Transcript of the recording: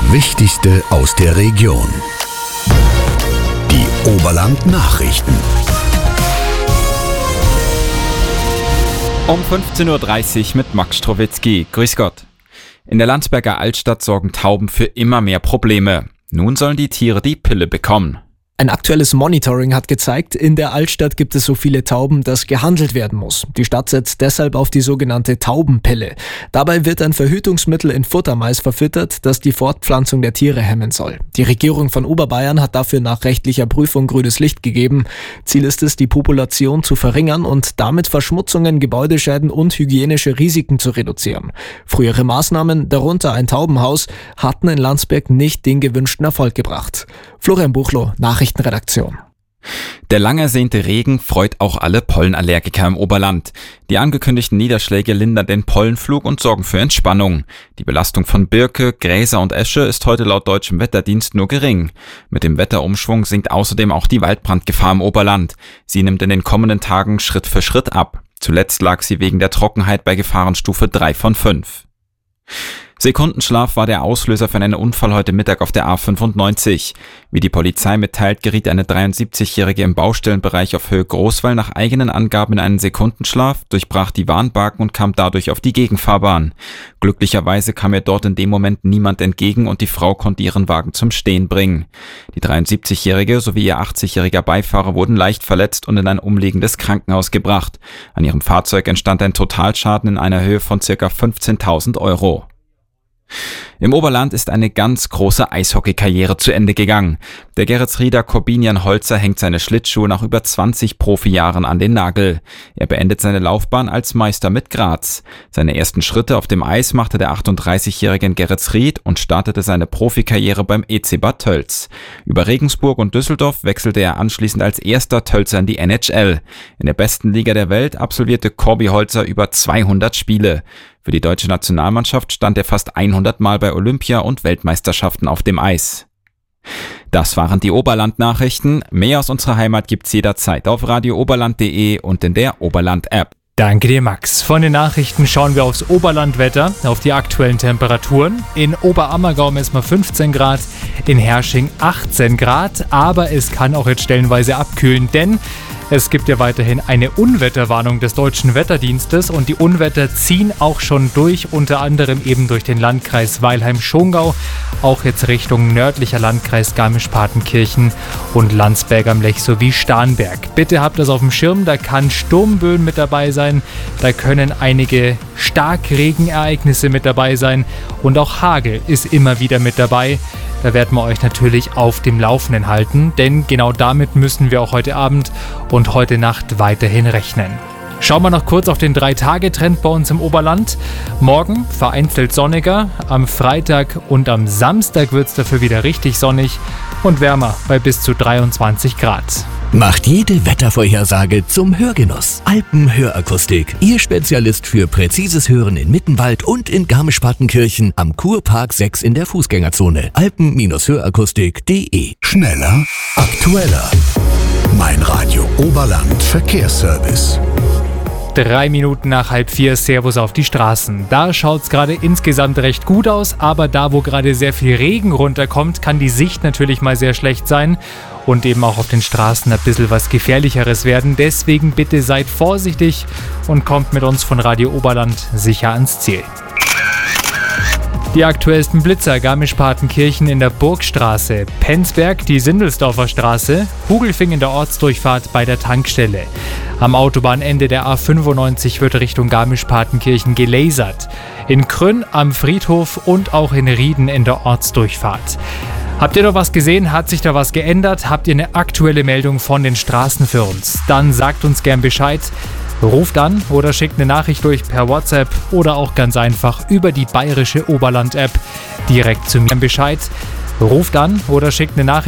Wichtigste aus der Region. Die Oberland-Nachrichten. Um 15.30 Uhr mit Max Strowitzki. Grüß Gott. In der Landsberger Altstadt sorgen Tauben für immer mehr Probleme. Nun sollen die Tiere die Pille bekommen. Ein aktuelles Monitoring hat gezeigt, in der Altstadt gibt es so viele Tauben, dass gehandelt werden muss. Die Stadt setzt deshalb auf die sogenannte Taubenpille. Dabei wird ein Verhütungsmittel in Futtermais verfüttert, das die Fortpflanzung der Tiere hemmen soll. Die Regierung von Oberbayern hat dafür nach rechtlicher Prüfung grünes Licht gegeben. Ziel ist es, die Population zu verringern und damit Verschmutzungen, Gebäudeschäden und hygienische Risiken zu reduzieren. Frühere Maßnahmen, darunter ein Taubenhaus, hatten in Landsberg nicht den gewünschten Erfolg gebracht. Florian Buchloh, Nachrichtenredaktion. Der lang ersehnte Regen freut auch alle Pollenallergiker im Oberland. Die angekündigten Niederschläge lindern den Pollenflug und sorgen für Entspannung. Die Belastung von Birke, Gräser und Esche ist heute laut deutschem Wetterdienst nur gering. Mit dem Wetterumschwung sinkt außerdem auch die Waldbrandgefahr im Oberland. Sie nimmt in den kommenden Tagen Schritt für Schritt ab. Zuletzt lag sie wegen der Trockenheit bei Gefahrenstufe 3 von 5. Sekundenschlaf war der Auslöser für einen Unfall heute Mittag auf der A95. Wie die Polizei mitteilt, geriet eine 73-Jährige im Baustellenbereich auf Höhe Großwall nach eigenen Angaben in einen Sekundenschlaf, durchbrach die Warnbalken und kam dadurch auf die Gegenfahrbahn. Glücklicherweise kam ihr dort in dem Moment niemand entgegen und die Frau konnte ihren Wagen zum Stehen bringen. Die 73-Jährige sowie ihr 80-jähriger Beifahrer wurden leicht verletzt und in ein umliegendes Krankenhaus gebracht. An ihrem Fahrzeug entstand ein Totalschaden in einer Höhe von ca. 15.000 Euro. Im Oberland ist eine ganz große Eishockeykarriere zu Ende gegangen. Der Geretsrieder Corbinian Holzer hängt seine Schlittschuhe nach über 20 Profijahren an den Nagel. Er beendet seine Laufbahn als Meister mit Graz. Seine ersten Schritte auf dem Eis machte der 38-Jährige in Geretsried und startete seine Profikarriere beim EC Bad Tölz. Über Regensburg und Düsseldorf wechselte er anschließend als erster Tölzer in die NHL. In der besten Liga der Welt absolvierte Corby Holzer über 200 Spiele. Für die deutsche Nationalmannschaft stand er fast 100 Mal bei Olympia- und Weltmeisterschaften auf dem Eis. Das waren die Oberland-Nachrichten. Mehr aus unserer Heimat gibt's jederzeit auf radiooberland.de und in der Oberland-App. Danke dir, Max. Von den Nachrichten schauen wir aufs Oberlandwetter, auf die aktuellen Temperaturen. In Oberammergau messen wir 15 Grad, in Hersching 18 Grad, aber es kann auch jetzt stellenweise abkühlen, denn es gibt ja weiterhin eine Unwetterwarnung des deutschen Wetterdienstes und die Unwetter ziehen auch schon durch, unter anderem eben durch den Landkreis Weilheim-Schongau, auch jetzt Richtung nördlicher Landkreis Garmisch-Partenkirchen und Landsberg am Lech sowie Starnberg. Bitte habt das auf dem Schirm, da kann Sturmböen mit dabei sein, da können einige Starkregenereignisse mit dabei sein und auch Hagel ist immer wieder mit dabei. Da werden wir euch natürlich auf dem Laufenden halten, denn genau damit müssen wir auch heute Abend und heute Nacht weiterhin rechnen. Schauen wir noch kurz auf den 3-Tage-Trend bei uns im Oberland. Morgen vereinzelt sonniger, am Freitag und am Samstag wird es dafür wieder richtig sonnig und wärmer bei bis zu 23 Grad. Macht jede Wettervorhersage zum Hörgenuss. Alpenhörakustik, Ihr Spezialist für präzises Hören in Mittenwald und in Garmisch-Partenkirchen am Kurpark 6 in der Fußgängerzone. Alpen-hörakustik.de. Schneller, aktueller. Mein Radio Oberland Verkehrsservice. 3 Minuten nach 3:30, Servus auf die Straßen. Da schaut es gerade insgesamt recht gut aus, aber da, wo gerade sehr viel Regen runterkommt, kann die Sicht natürlich mal sehr schlecht sein und eben auch auf den Straßen ein bisschen was Gefährlicheres werden. Deswegen bitte seid vorsichtig und kommt mit uns von Radio Oberland sicher ans Ziel. Die aktuellsten Blitzer: Garmisch-Partenkirchen in der Burgstraße, Penzberg die Sindelsdorfer Straße, Hugelfing in der Ortsdurchfahrt bei der Tankstelle. Am Autobahnende der A95 wird Richtung Garmisch-Partenkirchen gelasert. In Krünn am Friedhof und auch in Rieden in der Ortsdurchfahrt. Habt ihr noch was gesehen? Hat sich da was geändert? Habt ihr eine aktuelle Meldung von den Straßen für uns? Dann sagt uns gern Bescheid. Ruft an oder schickt eine Nachricht durch per WhatsApp oder auch ganz einfach über die bayerische Oberland-App direkt zu mir. Bescheid. Ruft an oder schickt eine Nachricht